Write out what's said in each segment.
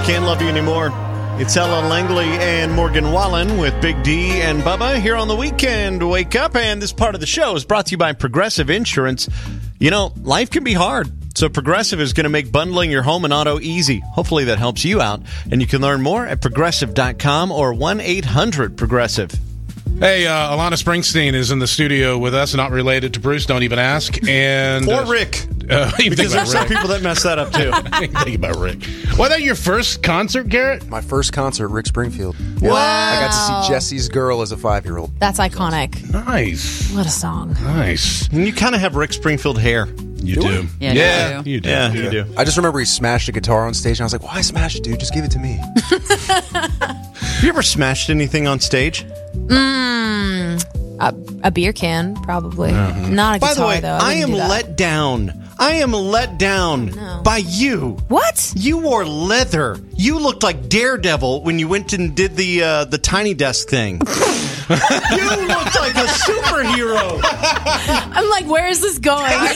Can't Love You Anymore. It's Ella Langley and Morgan Wallen with Big D and Bubba here on the weekend. Wake up, and this part of the show is brought to you by Progressive Insurance. You know, life can be hard, so Progressive is going to make bundling your home and auto easy. Hopefully that helps you out, and you can learn more at Progressive.com or 1-800-PROGRESSIVE. Hey, Alana Springsteen is in the studio with us, not related to Bruce, don't even ask. And Or Rick. Because there's some people that mess that up, too. Think about Rick. Was that your first concert, Garrett? My first concert, Rick Springfield. Yeah. Wow. I got to see Jesse's Girl as a 5-year-old. That's iconic. Nice. What a song. Nice. And you kind of have Rick Springfield hair. You do. Yeah, you do. Yeah, you do. I just remember he smashed a guitar on stage, and I was like, why smash it, dude? Just give it to me. Have you ever smashed anything on stage? A beer can, probably. Not a guitar, By the way, though. I am wouldn't do that. let down. I am let down by you. What? You wore leather. You looked like Daredevil when you went and did the tiny desk thing. You looked like a superhero. I'm like, where is this going? We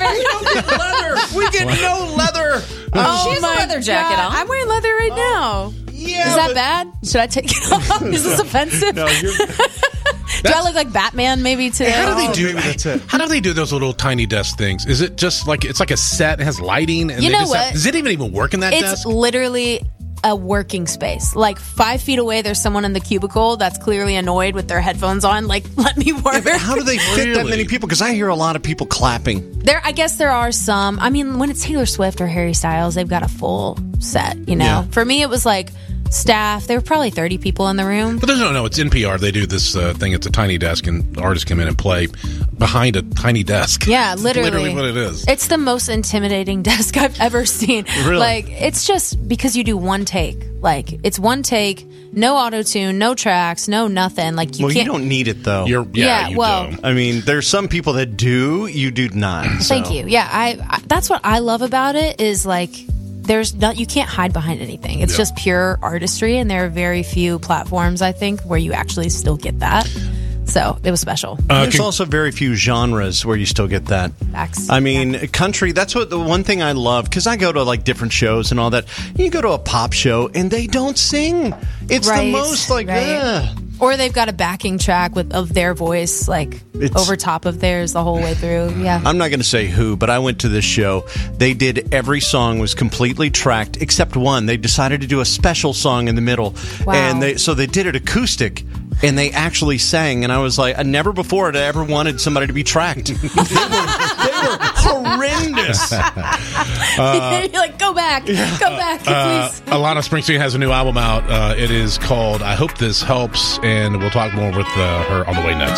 get no leather. Oh, She has a my leather jacket God. on. I'm wearing leather right now. Yeah, Is that bad? Should I take it off? Is this offensive? No, you're. Do I look like Batman maybe today? How do they do? maybe that's it. How do they do those little tiny desk things? Is it just like it's like a set? It has lighting. And You they know just what? does it even work in that It's desk? literally a working space. Like 5 feet away, there's someone in the cubicle that's clearly annoyed with their headphones on. Like, let me work. Yeah, but how do they fit that Really? many people? Because I hear a lot of people clapping. I guess there are some. I mean, when it's Taylor Swift or Harry Styles, they've got a full set, you know? Yeah. For me, it was like staff. There were probably 30 people in the room. But no, it's NPR. They do this thing. It's a tiny desk, and artists come in and play behind a tiny desk. Yeah, literally. Literally what it is. It's the most intimidating desk I've ever seen. Really? Like, it's just because you do one take. Like, it's one take, no auto-tune, no tracks, no nothing. Like, you Well, can't. you don't need it, though. You well, don't. I mean, there's some people that do. You do not. Thank so. you. Yeah, I that's what I love about it is like you can't hide behind anything. It's just pure artistry, and there are very few platforms I think where you actually still get that. So it was special. There's also very few genres where you still get that. Facts. I mean, country, that's what the one thing I love, because I go to like different shows and all that. You go to a pop show and they don't sing. It's the most like, ugh. Or they've got a backing track of their voice, like over top of theirs the whole way through. Yeah. I'm not going to say who, but I went to this show. They did every song was completely tracked except one. They decided to do a special song in the middle. Wow. And they did it acoustic. And they actually sang, and I was like, I never before had I ever wanted somebody to be tracked. They were horrendous. You're like, go back, please. Alana Springsteen has a new album out. It is called I Hope This Helps, and we'll talk more with her on the way next.